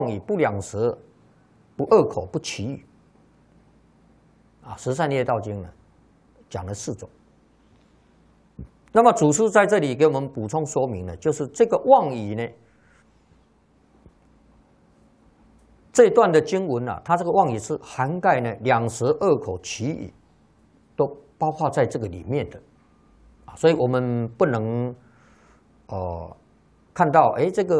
以不两舌，不恶口，不绮语。啊，十善业道经呢，讲了4种。那么祖师在这里给我们补充说明呢，就是这个妄语呢，这段的经文啊，它这个妄语是涵盖呢两舌、恶口、绮语，都包括在这个里面的。啊，所以我们不能看到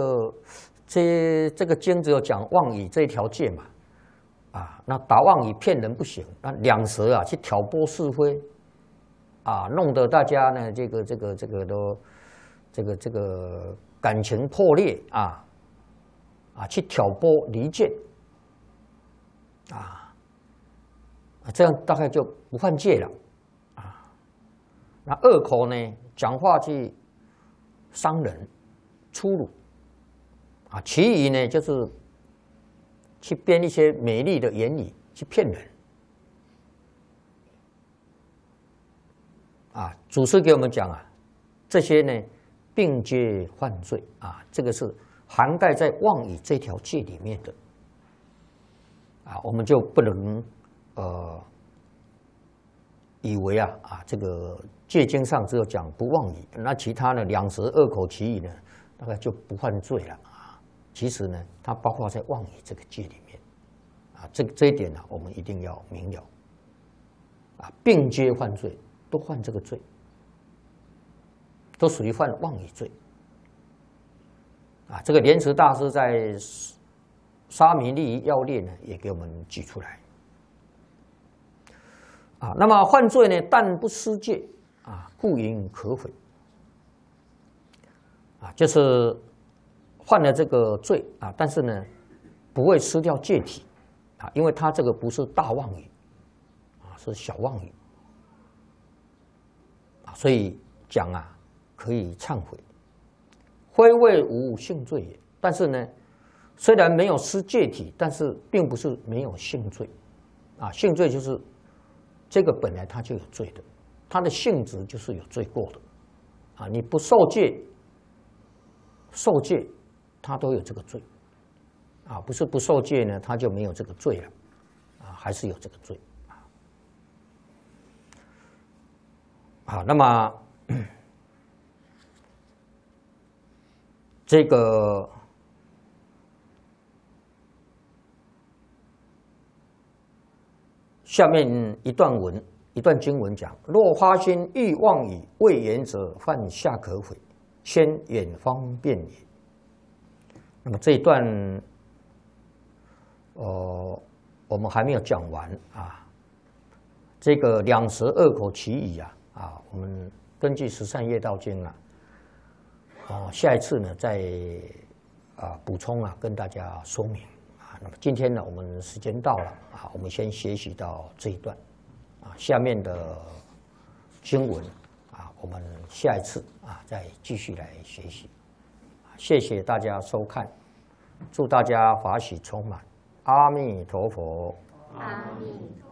这个经只有讲妄语这一条戒嘛，啊，那打妄语骗人不行，那两舌啊去挑拨是非。啊，弄得大家呢，这个都，这个感情破裂啊，去挑拨离间，这样大概就不犯戒了，啊，那恶口呢，讲话去伤人、粗鲁，啊，绮语呢就是去编一些美丽的言语去骗人。啊，祖师给我们讲啊，这些呢，并皆犯罪啊，这个是涵盖在妄语这条戒里面的啊，我们就不能以为这个戒经上只有讲不妄语，那其他呢两舌、恶口、绮语呢，大概就不犯罪了啊。其实呢，它包括在妄语这个戒里面啊，这一点呢，我们一定要明了啊，并皆犯罪。都犯这个罪，都属于犯妄语罪啊！这个莲池大师在《沙弥利益要略》呢，也给我们举出来啊。那么犯罪呢，但不失戒啊，故云可悔啊，就是犯了这个罪啊，但是呢，不会失掉戒体啊，因为他这个不是大妄语啊，是小妄语。所以讲啊，可以忏悔，非谓无性罪也。但是呢，虽然没有失戒体，但是并不是没有性罪，啊，性罪就是这个本来它就有罪的，它的性质就是有罪过的，啊，你不受戒，受戒它都有这个罪，啊，不是不受戒呢，它就没有这个罪了，啊，还是有这个罪。好，那么这个下面一段经文讲：若发心欲妄语，未言者，犯下可悔，先远方便也。那么这一段，我们还没有讲完啊。这个两舌、恶口、绮语我们根据《十善业道经》下一次呢再补充跟大家说明啊。那么今天呢，我们时间到了啊，我们先学习到这一段啊，下面的经文我们下一次再继续来学习。谢谢大家收看，祝大家法喜充满，阿弥陀佛。 阿弥陀佛。